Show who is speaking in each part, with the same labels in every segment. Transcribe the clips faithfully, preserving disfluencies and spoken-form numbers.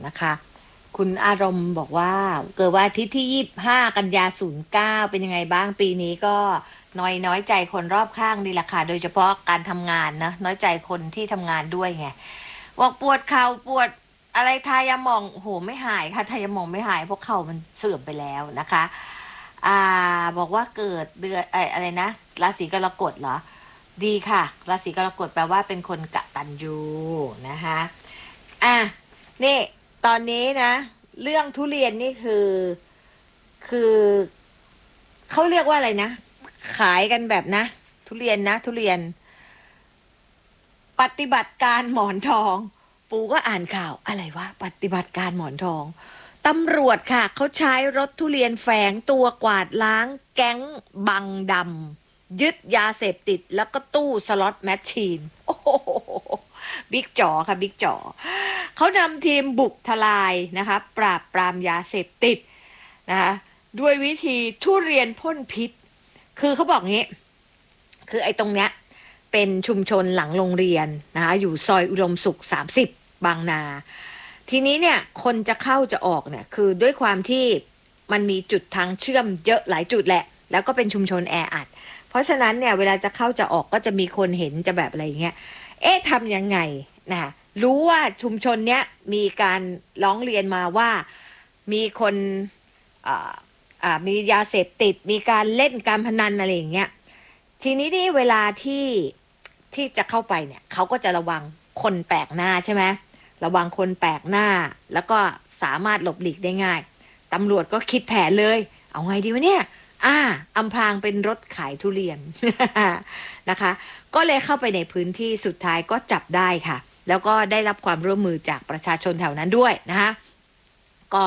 Speaker 1: นะคะคุณอารมณ์บอกว่าเกิดว่าอาทิตย์ที่ยี่สิบห้ากันยาศูนย์เก้าเป็นยังไงบ้างปีนี้ก็น้อยน้อยใจคนรอบข้างนี่แหละค่ะโดยเฉพาะการทำงานนะน้อยใจคนที่ทำงานด้วยไงบอกปวดเข่าปวดอะไรทายาหม่องโหไม่หายค่ะทายาหม่องไม่หายเพราะเข่ามันเสื่อมไปแล้วนะคะอ่าบอกว่าเกิดเดือนเอออะไรนะราศีกรกฎเหรอดีค่ะราศีกรกฎแปลว่าเป็นคนกตัญญูนะคะอ่ะนี่ตอนนี้นะเรื่องทุเรียนนี่คือคือเขาเรียกว่าอะไรนะขายกันแบบนะทุเรียนนะทุเรียนปฏิบัติการหมอนทองปูก็อ่านข่าวอะไรวะปฏิบัติการหมอนทองตำรวจค่ะเขาใช้รถทุเรียนแฝงตัวกวาดล้างแก๊งบังดำยึดยาเสพติดแล้วก็ตู้สล็อตแมชชีนโอ้โหบิ๊กจ๋อค่ะบิ๊กจ๋อเขานำทีมบุกทลายนะคะปราบปรามยาเสพติดนะคะด้วยวิธีทุเรียนพ่นพิษคือเขาบอกงี้คือไอ้ตรงเนี้ยเป็นชุมชนหลังโรงเรียนนะคะอยู่ซอยอุดมสุขสามสิบบางนาทีนี้เนี่ยคนจะเข้าจะออกเนี่ยคือด้วยความที่มันมีจุดทางเชื่อมเยอะหลายจุดแหละแล้วก็เป็นชุมชนแออัดเพราะฉะนั้นเนี่ยเวลาจะเข้าจะออกก็จะมีคนเห็นจะแบบอะไรอย่างเงี้ยเอ๊ะทำยังไงนะรู้ว่าชุมชนเนี้ยมีการร้องเรียนมาว่ามีคนอ่าอ่ามียาเสพติดมีการเล่นการพนันอะไรอย่างเงี้ยทีนี้นี่เวลาที่ที่จะเข้าไปเนี่ยเขาก็จะระวังคนแปลกหน้าใช่ไหมระวังคนแปลกหน้าแล้วก็สามารถหลบหลีกได้ง่ายตำรวจก็คิดแผนเลยเอาไงดีวะเนี่ยอ่าอำพรางเป็นรถขายทุเรียน นะคะก็เลยเข้าไปในพื้นที่สุดท้ายก็จับได้ค่ะแล้วก็ได้รับความร่วมมือจากประชาชนแถวนั้นด้วยนะคะก็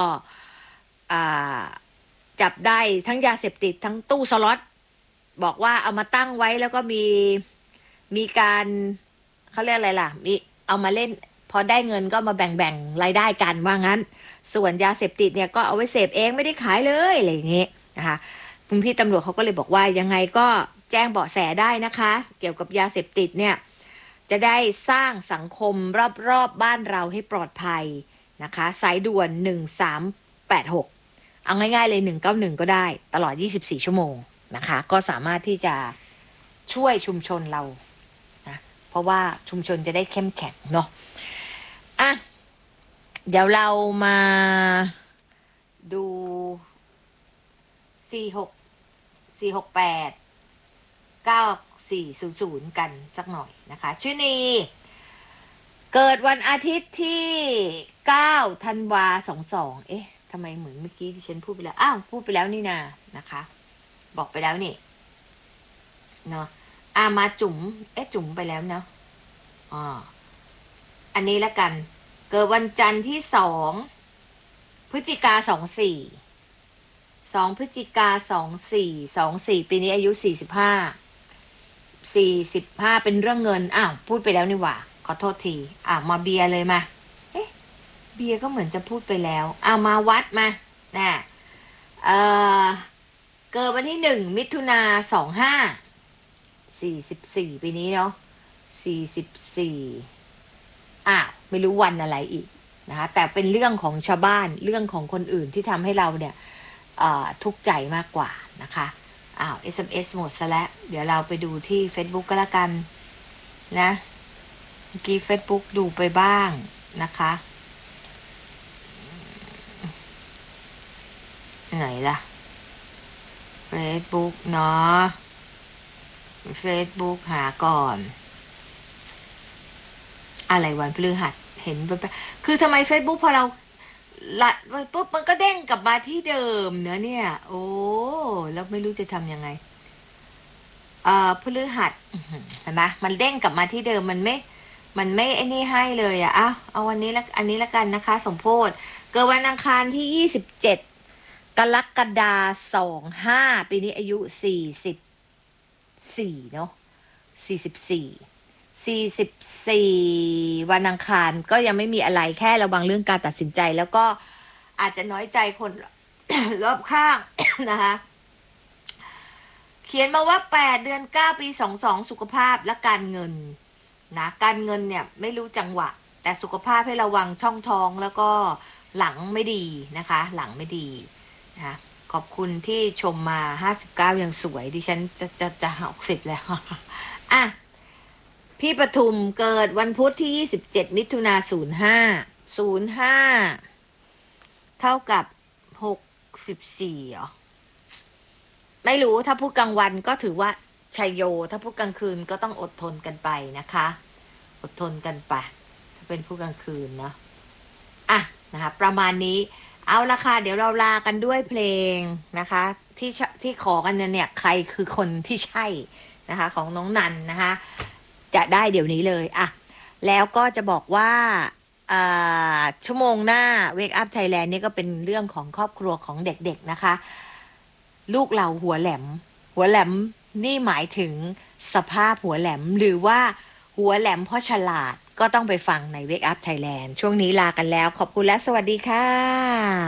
Speaker 1: จับได้ทั้งยาเสพติดทั้งตู้สล็อตบอกว่าเอามาตั้งไว้แล้วก็มีมีการเขาเรียกอะไรล่ะมีเอามาเล่นพอได้เงินก็มาแบ่งแบ่งรายได้กันว่างั้นส่วนยาเสพติดเนี่ยก็เอาไว้เสพเองไม่ได้ขายเลยอะไรอย่างเงี้ยนะคะคุณพี่ตำรวจเขาก็เลยบอกว่ายังไงก็แจ้งเบาะแสได้นะคะเกี่ยวกับยาเสพติดเนี่ยจะได้สร้างสังคมรอบๆ บ, บ้านเราให้ปลอดภัยนะคะสายด่วนหนึ่งสามแปดหกเอาง่ายๆเลยหนึ่งเก้าหนึ่งก็ได้ตลอดยี่สิบสี่ชั่วโมงนะคะก็สามารถที่จะช่วยชุมชนเรานะเพราะว่าชุมชนจะได้เข้มแข็งเนาะอ่ะเดี๋ยวเรามาดูสี่หกสี่หกแปดเก้าสี่ศูนย์ศูนย์กันสักหน่อยนะคะชื่อนีเกิดวันอาทิตย์ที่เก้าธันวาสองสองเอ๊ะทำไมเหมือนเมื่อกี้ที่ฉันพูดไปแล้วอ้าวพูดไปแล้วนี่นานะคะบอกไปแล้วนี่เนาะอามาจุ๋มเอ๊ะจุ๋มไปแล้วเนาะอ๋ออันนี้ละกันเกิดวันจันทร์ที่สองพฤศจิกาสองสี่สองพฤศจิกาสองสี่สองสี่ปีนี้อายุสี่สิบห้าสี่สิบห้าเป็นเรื่องเงินอ้าวพูดไปแล้วนี่หว่าขอโทษทีอ่ะมาเบียร์เลยมาเอ๊ะเบียร์ก็เหมือนจะพูดไปแล้วอ้าวมาวัดมาน่ะเอ่อเกิดวันที่หนึ่งมิถุนาสองห้าสี่สิบสี่ปีนี้เนาะสี่สิบสี่อ้าวไม่รู้วันอะไรอีกนะคะแต่เป็นเรื่องของชาวบ้านเรื่องของคนอื่นที่ทำให้เราเนี่ยทุกข์ใจมากกว่านะคะอ้าว เอส เอ็ม เอส หมดซะแล้วเดี๋ยวเราไปดูที่ Facebook ก็แล้วกันนะเมื่อกี้ Facebook ดูไปบ้างนะคะไหนล่ะ Facebook เนาะ Facebook หาก่อนอะไรวันพฤหัสเห็นไปคือทำไม Facebook พอเราละปุ๊บมันก็เด้งกลับมาที่เดิมเนอะเนี่ยโอ้แล้วไม่รู้จะทำยังไงเอ่อพฤหัสเห็นไหมมันเด้งกลับมาที่เดิมมันไม่มันไม่ไอ้นี่ให้เลยอ่ะอ้าวเอาวันนี้ละอันนี้ละกันนะคะสมโพธิเกิดวันอังคารที่ยี่สิบเจ็ดกรกฎาคมสองห้าปีนี้อายุสี่สิบสี่เนาะสี่สิบสี่สี่สิบสี่วันอังคารก็ยังไม่มีอะไรแค่ระวังเรื่องการตัดสินใจแล้วก็อาจจะน้อยใจคน รอบข้าง นะคะเขียนมาว่าแปดเดือนเก้าปีสองสองสุขภาพและการเงินนะการเงินเนี่ยไม่รู้จังหวะแต่สุขภาพให้ระวังช่องท้องแล้วก็หลังไม่ดีนะคะ หลังไม่ดีนะคะขอบคุณที่ชมมาห้าสิบเก้ายังสวยดิฉันจะจะจะหกสิบแล้วอ่ะพี่ปทุมเกิดวันพุธที่ยี่สิบเจ็ดมิถุนาศูนย์ห้าศูนย์ห้าเท่ากับหกสิบสี่เหรอไม่รู้ถ้าพูดกลางวันก็ถือว่าชัยโยถ้าพูดกลางคืนก็ต้องอดทนกันไปนะคะอดทนกันไปถ้าเป็นพูดกลางคืนเนาะอ่ะนะคะประมาณนี้เอาละค่ะเดี๋ยวเราลากันด้วยเพลงนะคะที่ที่ขอกันเนี่ยใครคือคนที่ใช่นะคะของน้องนันนะคะจะได้เดี๋ยวนี้เลยอ่ะแล้วก็จะบอกว่าชั่วโมงหน้า Wake Up Thailand นี่ก็เป็นเรื่องของครอบครัวของเด็กๆนะคะลูกเราหัวแหลมหัวแหลมนี่หมายถึงสภาพหัวแหลมหรือว่าหัวแหลมเพราะฉลาดก็ต้องไปฟังใน Wake Up Thailand ช่วงนี้ลากันแล้วขอบคุณและสวัสดีค่ะ